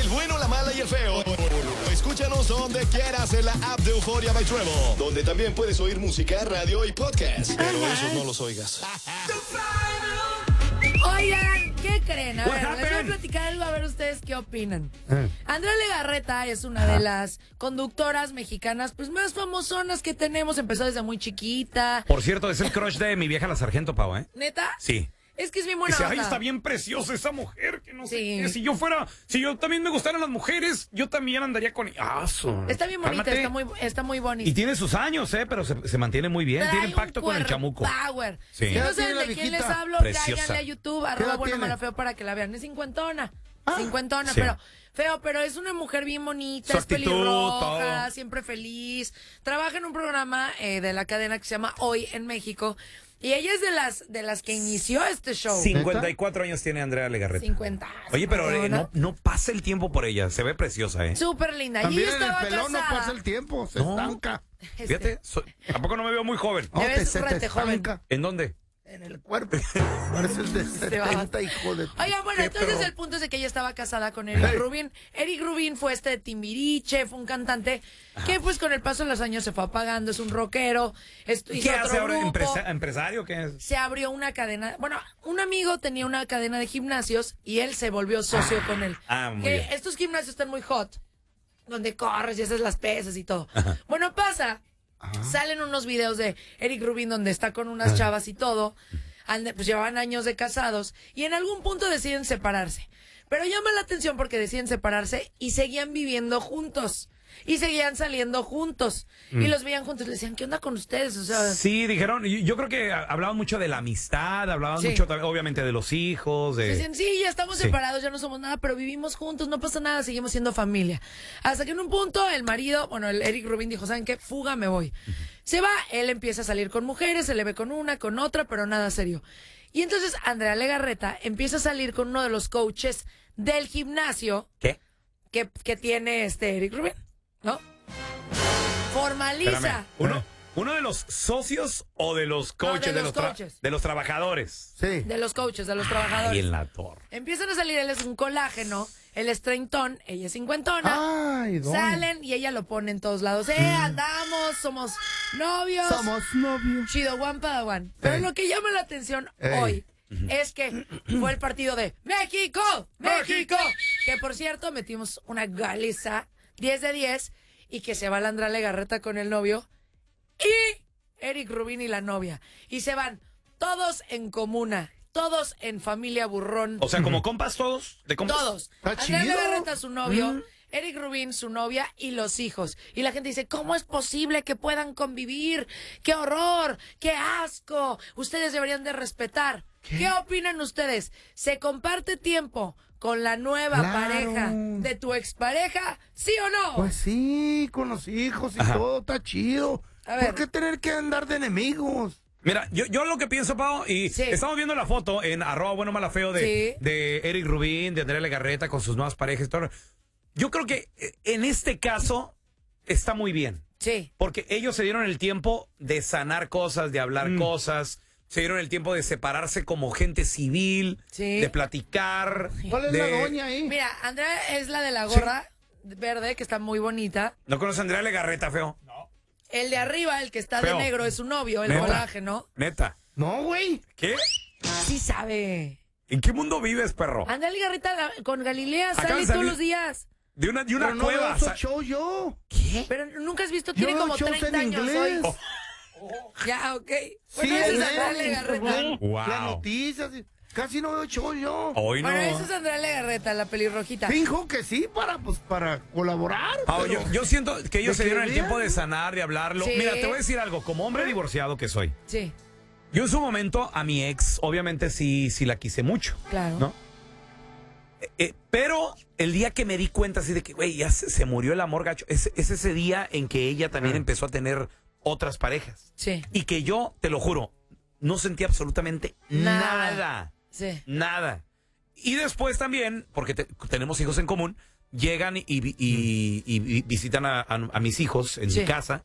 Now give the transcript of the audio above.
El bueno, la mala y el feo. Escúchanos donde quieras en la app de Euforia by Trevo, donde también puedes oír música, radio y podcast. Pero esos no los oigas. Oigan, ¿qué creen? A ver, les voy a platicar algo a ver ustedes qué opinan. Andrea Legarreta es una de las conductoras mexicanas pues más famosonas que tenemos. Empezó desde muy chiquita. Por cierto, es el crush de mi vieja la sargento, Pau, ¿eh? ¿Neta? Sí. Es que es bien buena Dice, onda. ay, está bien preciosa esa mujer, que no sé Sí. qué. Si yo también me gustaran las mujeres, yo también andaría con ella. Está bien bonita, está muy bonita. Y tiene sus años, pero se mantiene muy bien. Trae Tiene un impacto con el chamuco. Power. Sí. Si no saben de quién les hablo, Preciosa. cáiganle a YouTube, @bueno, mala, feo, para que la vean. Es cincuentona. Cincuentona, Sí. pero es una mujer bien bonita, Su es actitud, pelirroja, todo. siempre feliz. Trabaja en un programa de la cadena que se llama Hoy en México. Y ella es de las que inició este show. 54 años tiene Andrea Legarreta. 50. Oye, pero no pasa el tiempo por ella. Se ve preciosa, ¿eh? Súper linda. Y También ella en el estaba pelón no casada. pasa el tiempo, se No. estanca. Fíjate, tampoco no me veo muy joven. Te ves se te rete joven. estanca ¿En dónde? en el cuerpo. Pareces de 70, hijo de... Oigan, bueno, qué entonces perro. el punto es de que ella estaba casada con Eric Rubin. Eric Rubin fue de Timbiriche, fue un cantante que pues con el paso de los años se fue apagando, es un rockero. ¿Qué hace ahora? ¿Empresario? ¿Qué es? Se abrió una cadena, bueno, un amigo tenía una cadena de gimnasios y él se volvió socio con él. Muy bien. Estos gimnasios están muy hot, donde corres y haces las pesas y todo. Bueno, salen unos videos de Eric Rubin donde está con unas chavas y todo. Pues llevaban años de casados y en algún punto deciden separarse. Pero llama la atención porque deciden separarse y seguían viviendo juntos. Y seguían saliendo juntos. Y los veían juntos. Le decían, ¿qué onda con ustedes? O sea, sí, dijeron, yo creo que hablaban mucho de la amistad, hablaban mucho, obviamente, de los hijos. Decían, sí, ya estamos separados, ya no somos nada, pero vivimos juntos, no pasa nada, seguimos siendo familia. Hasta que en un punto el marido, el Eric Rubin dijo, ¿saben qué? Fuga, me voy. Se va, él empieza a salir con mujeres, se le ve con una, con otra, pero nada serio. Y entonces Andrea Legarreta empieza a salir con uno de los coaches del gimnasio. ¿Qué? Que tiene Eric Rubin, ¿no? Formaliza. Espérame. ¿Uno de los socios o de los coaches? No, de los trabajadores. Sí. De los coaches, de los trabajadores. Y en la torre. Empiezan a salir, él es un colágeno, él es treintón, ella es cincuentona. Ay, doña. Salen y ella lo pone en todos lados. Andamos, somos novios. Somos novios. Chido, one Padawan. Pero lo que llama la atención hoy es que fue el partido de México, México. Que por cierto, metimos una galiza 10 de 10 y que se va la Andrea Legarreta con el novio y Eric Rubin y la novia. Y se van todos en comuna, todos en familia burrón. O sea, como compas todos. ¿De compas? Todos. Está Andrea chido. Legarreta, su novio, Eric Rubin, su novia y los hijos. Y la gente dice, ¿cómo es posible que puedan convivir? ¡Qué horror! ¡Qué asco! Ustedes deberían de respetar. ¿Qué opinan ustedes? ¿Se comparte tiempo con la nueva pareja de tu expareja? ¿Sí o no? Pues sí, con los hijos y todo, está chido. A ver. ¿Por qué tener que andar de enemigos? Mira, yo lo que pienso, Pau, y estamos viendo la foto en @buenomalafeo de Eric Rubin, de Andrea Legarreta con sus nuevas parejas y todo. Yo creo que en este caso está muy bien. Sí. Porque ellos se dieron el tiempo de sanar cosas, de hablar cosas, se dieron el tiempo de separarse como gente civil, de platicar. ¿Cuál es la doña ahí? Mira, Andrea es la de la gorra verde, que está muy bonita. ¿No conoces a Andrea Legarreta, feo? El de arriba, el que está Feo. de negro, es su novio, el ¿Neta? colágeno. Neta. No, güey. ¿Qué? Sí sabe. ¿En qué mundo vives, perro? Andrea Legarreta con Galilea Acaba sale de todos salir. los días. De una Pero no cueva. veo esos shows yo. ¿Qué? Pero nunca has visto, tiene Yo como veo shows 30 en años inglés. hoy. Ya, ok. Bueno, Sí, esa es en Andrea inglés, Legarreta. Wow. Las noticias. Casi no veo shows yo. Hoy no. Bueno, esa es Andrea Legarreta, la pelirrojita. Finjo que sí para colaborar. Pau, pero- yo siento que ellos se ¿De dieron qué el tiempo vean? de sanar, de hablarlo. Sí. Mira, te voy a decir algo. Como hombre divorciado que soy, Sí, yo en su momento a mi ex, obviamente sí la quise mucho. claro. ¿No? Pero el día que me di cuenta así de que, güey, ya se murió el amor gacho, es ese día en que ella también empezó a tener otras parejas. Sí. Y que yo, te lo juro, no sentí absolutamente nada. Sí. Nada. Y después también, porque tenemos hijos en común, llegan y visitan a mis hijos en mi casa.